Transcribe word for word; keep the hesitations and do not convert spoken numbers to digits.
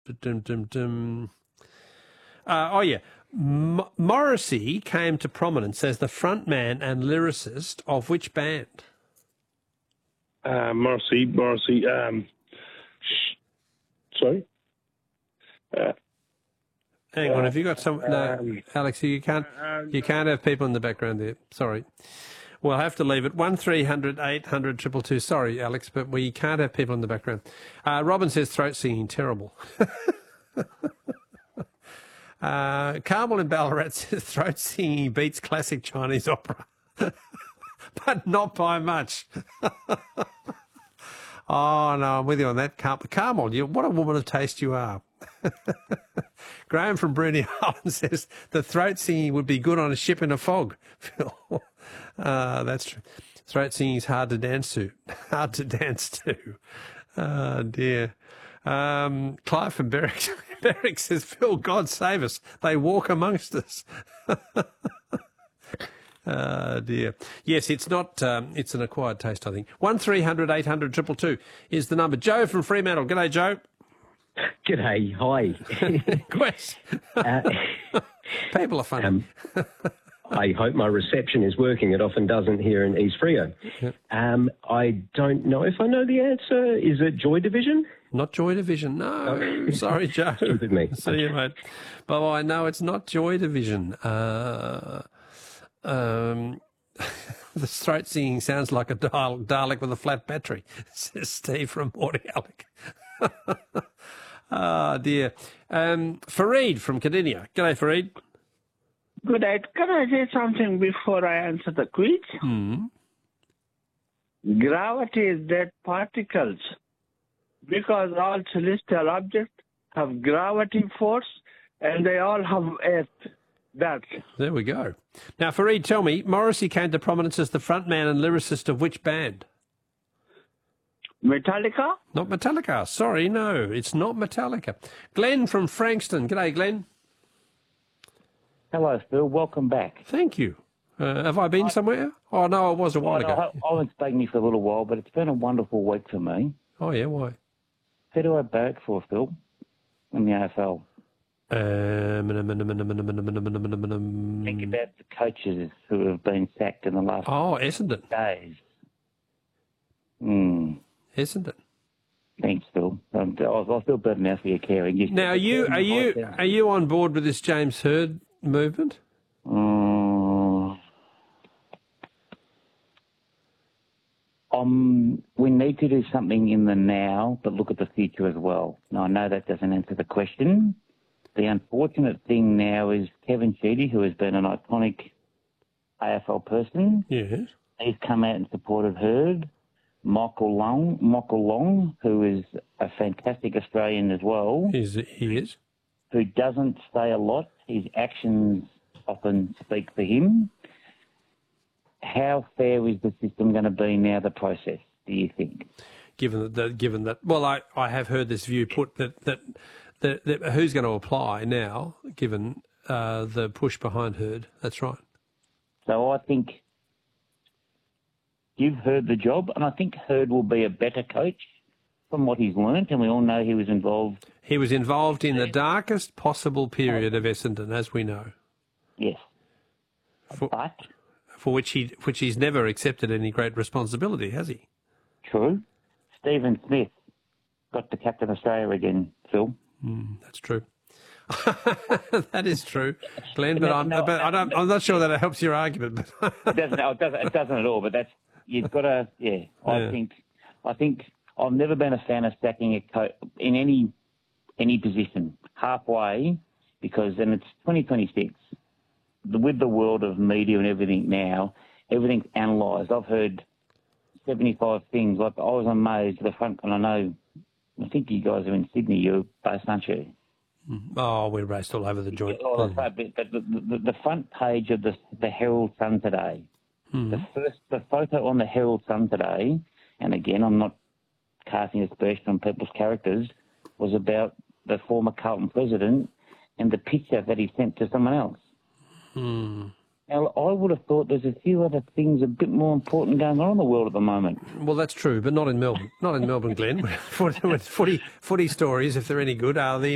Dum, dum, dum. Uh, oh, yeah. M- Morrissey came to prominence as the frontman and lyricist of which band? Uh, Morrissey, Morrissey, um, sorry? Uh, Hang on, have you got some... No, um, Alex, you can't, um, you can't have people in the background there. Sorry. We'll have to leave it. one three hundred eight hundred two two two. Sorry, Alex, but we can't have people in the background. Uh, Robin says throat singing, terrible. uh, Carmel in Ballarat says throat singing beats classic Chinese opera. But not by much. Oh, no, I'm with you on that. Car- Carmel, you, what a woman of taste you are. Graham from Bruny Island says the throat singing would be good on a ship in a fog. Phil. Uh, that's true. Throat singing is hard to dance to. Hard to dance to. Oh, dear. Um, Clive from Berwick, Berwick says, Phil, God save us. They walk amongst us. Oh, dear. Yes, it's not, um, it's an acquired taste, I think. one three hundred eight hundred two two two is the number. Joe from Fremantle. G'day, Joe. G'day, hi. Quest. uh, People are funny. Um, I hope my reception is working. It often doesn't here in East Freo. Yep. Um, I don't know if I know the answer. Is it Joy Division? Not Joy Division, no. Oh. Sorry, Joe. Stupid me. See you, mate. Bye-bye. No, it's not Joy Division. Uh, um, the throat singing sounds like a Dal- Dalek with a flat battery, says Steve from Mordialloc. Ah, oh, dear. Um, Fareed from Cardinia. G'day, Fareed. Good day. Can I say something before I answer the quiz? Hmm. Gravity is dead particles because all celestial objects have gravity force and they all have earth. That. There we go. Now, Fareed, tell me, Morrissey came to prominence as the frontman and lyricist of which band? Metallica? Not Metallica. Sorry, no, it's not Metallica. Glenn from Frankston. G'day, Glenn. Hello, Phil. Welcome back. Thank you. Uh, have I been somewhere? Oh, no, it was a while no, ago. I, I haven't spoken to you for a little while, but it's been a wonderful week for me. Oh, yeah, why? Who do I back for, Phil, in the A F L? Um, Think about the coaches who have been sacked in the last oh, Essendon. days. Hmm. Essendon. Thanks, Phil. Um, I, I feel better now for your caring. You Now, you are you are you on board with this James Hird movement? Um, um, we need to do something in the now, but look at the future as well. Now, I know that doesn't answer the question. The unfortunate thing now is Kevin Sheedy, who has been an iconic A F L person. Yes. He's come out and supported Hird. Michael Long, Michael Long, who is a fantastic Australian as well. Is he is? Who doesn't say a lot. His actions often speak for him. How fair is the system going to be now, the process, do you think? Given that, that given that, well, I, I have heard this view put that, that, that, that who's going to apply now, given uh, the push behind Hird. That's right. So I think you've heard the job, and I think Hird will be a better coach from what he's learnt, and we all know he was involved. He was involved in the darkest possible period of Essendon, as we know. Yes. For, but for which he which he's never accepted any great responsibility, has he? True. Stephen Smith got to captain Australia again, Phil. Mm, that's true. That is true, Glenn. But No, I'm no, but I don't, I'm not sure that it helps your argument. But it doesn't. It doesn't. It doesn't at all. But that's you've got to. Yeah, I Yeah. think. I think I've never been a fan of stacking a coach in any any position halfway, because then it's twenty twenty-six. With the world of media and everything now, everything's analysed. I've heard seventy-five things. Like I was amazed at the front, and I know. I think you guys are in Sydney. You're based, aren't you? oh, we raced all over the joint. Oh, but the, the, the front page of the the Herald Sun today, Mm. the first the photo on the Herald Sun today, and again, I'm not casting aspersion on people's characters, was about the former Carlton president and the picture that he sent to someone else. Mm. Now, I would have thought there's a few other things a bit more important going on in the world at the moment. Well, that's true, but not in Melbourne. Not in Melbourne, Glenn. footy, footy, footy stories, if they're any good, are the